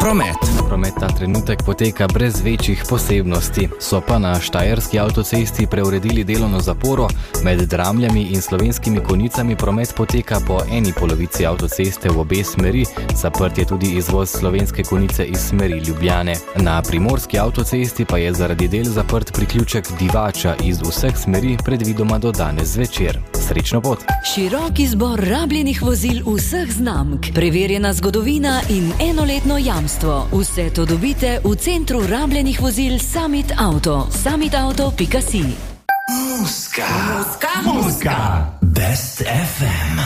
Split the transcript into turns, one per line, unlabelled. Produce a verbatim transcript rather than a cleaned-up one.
Promet.
Promet ta trenutek poteka brez večjih posebnosti. So pa na štajerski avtocesti preuredili delovno zaporo, med Dramljami in Slovenskimi Konjicami promet poteka po eni polovici avtoceste v obe smeri, zaprt je tudi izvoz Slovenske Konjice iz smeri Ljubljane. Na primorski avtocesti pa je zaradi del zaprt priključek Divača iz vseh smeri predvidoma do danes zvečer. Srečno pot!
Širok izbor rabljenih vozil vseh znamk, preverjena zgodovina in enoletno jamstvo. Vse to dobite v centru rabljenih vozil Summit Auto. summit auto pika si.
Muska, muska, Best F M.